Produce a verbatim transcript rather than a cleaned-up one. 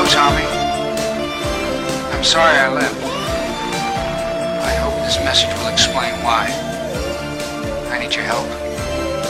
Tommy. I'm sorry I left. I hope this message will explain why. I need your help.